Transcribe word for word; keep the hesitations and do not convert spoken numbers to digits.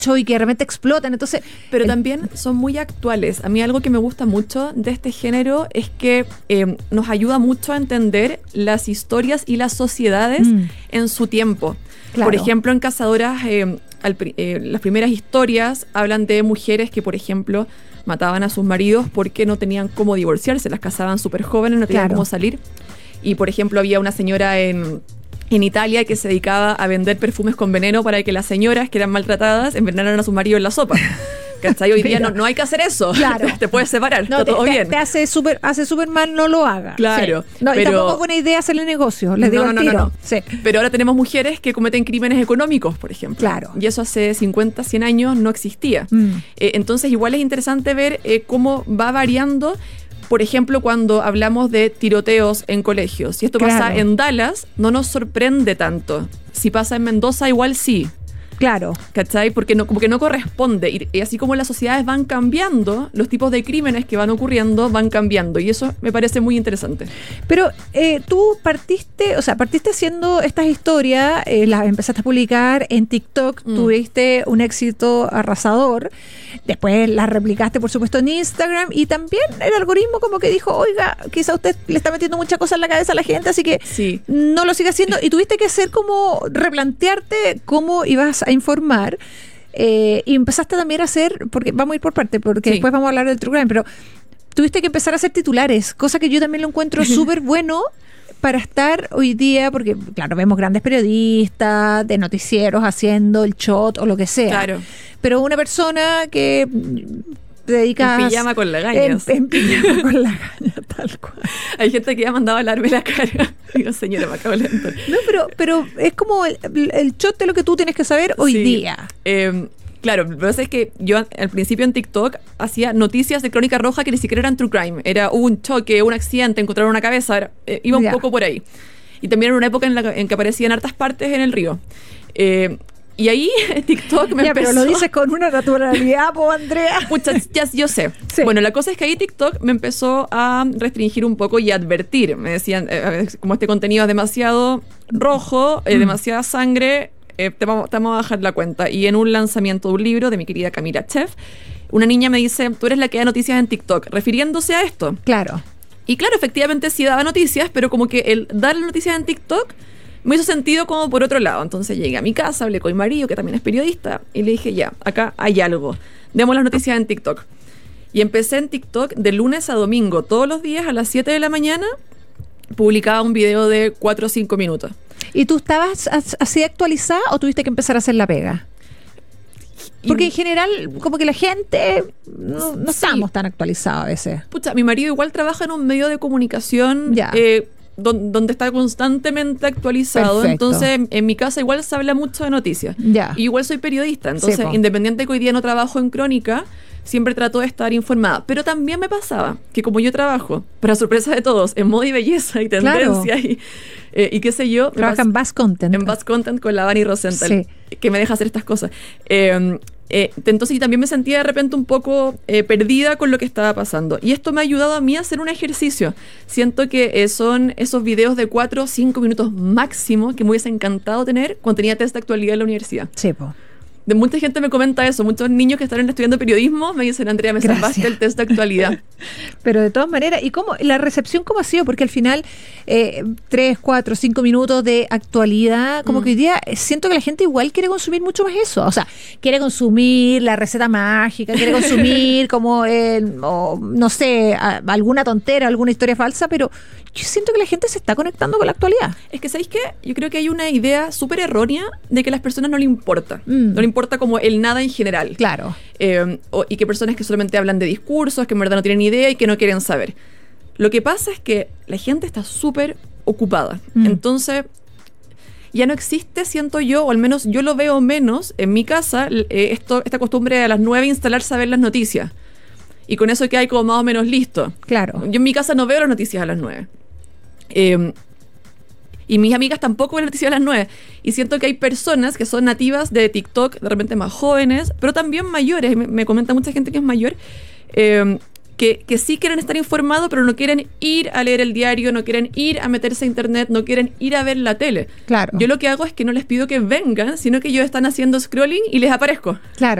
hecho y que de repente explotan. Entonces, pero el, también son muy actuales. A mí algo que me gusta mucho de este género es que eh, nos ayuda mucho a entender las historias y las sociedades mm. en su tiempo. Claro. Por ejemplo, en Cazadoras, eh, al, eh, las primeras historias hablan de mujeres que, por ejemplo, mataban a sus maridos porque no tenían cómo divorciarse, las casaban súper jóvenes, no tenían claro. cómo salir. Y, por ejemplo, había una señora en, en Italia que se dedicaba a vender perfumes con veneno para que las señoras que eran maltratadas envenenaran a su marido en la sopa. ¿Cachai? Hoy día no, no hay que hacer eso. Claro. Te puedes separar, no, está te, todo te, bien. Te hace súper hace super mal, no lo haga. Claro. Sí. No, pero, y tampoco es buena idea hacerle negocio, les digo no, al no, tiro. No, no, no. Sí. Pero ahora tenemos mujeres que cometen crímenes económicos, por ejemplo. Claro. Y eso hace cincuenta, cien años no existía. Mm. Eh, entonces, igual es interesante ver eh, cómo va variando. Por ejemplo, cuando hablamos de tiroteos en colegios. Si esto claro. pasa en Dallas, no nos sorprende tanto. Si pasa en Mendoza, igual sí. Claro. ¿Cachai? Porque no, como que no corresponde. Y, y así como las sociedades van cambiando, los tipos de crímenes que van ocurriendo van cambiando. Y eso me parece muy interesante. Pero eh, tú partiste, o sea, partiste haciendo estas historias, eh, las empezaste a publicar en TikTok, mm. tuviste un éxito arrasador. Después las replicaste, por supuesto, en Instagram. Y también el algoritmo como que dijo, oiga, quizá usted le está metiendo muchas cosas en la cabeza a la gente, así que sí. no lo siga haciendo. Y tuviste que hacer como replantearte cómo ibas a informar eh, y empezaste también a hacer, porque vamos a ir por parte, porque sí. después vamos a hablar del true crime, pero tuviste que empezar a hacer titulares, cosa que yo también lo encuentro súper bueno para estar hoy día, porque claro, vemos grandes periodistas de noticieros haciendo el shot o lo que sea, claro. pero una persona que te dedicas en pijama con lagañas. En, en pijama con lagañas, tal cual. Hay gente que ya ha mandado a lavarme la cara. Digo, señora, me acabo de levantar. No, pero, pero es como el, el shot de lo que tú tienes que saber hoy sí. día. Eh, claro, lo que pasa es que yo al principio en TikTok hacía noticias de Crónica Roja que ni siquiera eran true crime. Era un choque, un accidente, encontraron una cabeza. Era, eh, iba un yeah. poco por ahí. Y también era una época en la en que aparecían hartas partes en el río. Eh, Y ahí TikTok me ya, empezó... pero lo dices con una naturalidad, po, Andrea. Pucha, ya, yo sé. Sí. Bueno, la cosa es que ahí TikTok me empezó a restringir un poco y a advertir. Me decían, eh, como este contenido es demasiado rojo, eh, mm. demasiada sangre, eh, te, vamos, te vamos a bajar la cuenta. Y en un lanzamiento de un libro de mi querida Camila Chef, una niña me dice, tú eres la que da noticias en TikTok, refiriéndose a esto. Claro. Y claro, efectivamente sí daba noticias, pero como que el dar noticias en TikTok me hizo sentido como por otro lado. Entonces llegué a mi casa, hablé con mi marido, que también es periodista, y le dije, ya, acá hay algo. Demos las noticias en TikTok. Y empecé en TikTok de lunes a domingo, todos los días a las siete de la mañana, publicaba un video de cuatro o cinco minutos. ¿Y tú estabas así actualizada o tuviste que empezar a hacer la pega? Porque y, en general, como que la gente no, no sí. estamos tan actualizados a veces. Pucha, mi marido igual trabaja en un medio de comunicación eh, don, donde está constantemente actualizado. Perfecto. Entonces, en, en mi casa igual se habla mucho de noticias. Ya. Y igual soy periodista. Entonces, sí, independiente que hoy día no trabajo en Crónica, siempre trato de estar informada. Pero también me pasaba que como yo trabajo, para sorpresa de todos, en moda y belleza y tendencia, claro, y, eh, y qué sé yo. Trabaja en Buzz Content. En Buzz Content con la Vani Rosenthal, sí, que me deja hacer estas cosas. Eh, eh, entonces, y también me sentía de repente un poco eh, perdida con lo que estaba pasando. Y esto me ha ayudado a mí a hacer un ejercicio. Siento que eh, son esos videos de cuatro o cinco minutos máximo que me hubiese encantado tener cuando tenía test de actualidad en la universidad. Sí, po. De mucha gente me comenta eso, muchos niños que están estudiando periodismo me dicen, Andrea, me salvaste el test de actualidad. Pero de todas maneras, ¿y cómo la recepción cómo ha sido? Porque al final, eh, tres, cuatro, cinco minutos de actualidad, como mm. que hoy día siento que la gente igual quiere consumir mucho más eso. O sea, quiere consumir la receta mágica, quiere consumir como, eh, o, no sé, a, alguna tontera, alguna historia falsa, pero yo siento que la gente se está conectando con la actualidad. Es que, ¿sabéis qué? Yo creo que hay una idea súper errónea de que a las personas no le importa. Mm. No le importa como el nada en general. Claro. Eh, o, y que personas que solamente hablan de discursos, que en verdad no tienen idea y que no quieren saber. Lo que pasa es que la gente está súper ocupada. Mm. Entonces, ya no existe, siento yo, o al menos yo lo veo menos en mi casa, eh, esto, esta costumbre de a las nueve instalarse a ver las noticias. Y con eso que hay como más o menos listo. Claro. Yo en mi casa no veo las noticias a las nueve. Eh, y mis amigas tampoco ven noticias a las nueve. Y siento que hay personas que son nativas de TikTok, de repente más jóvenes, pero también mayores. Me, me comenta mucha gente que es mayor, eh, que, que sí quieren estar informados, pero no quieren ir a leer el diario, no quieren ir a meterse a internet, no quieren ir a ver la tele. Claro. Yo lo que hago es que no les pido que vengan, sino que ellos están haciendo scrolling y les aparezco. Claro.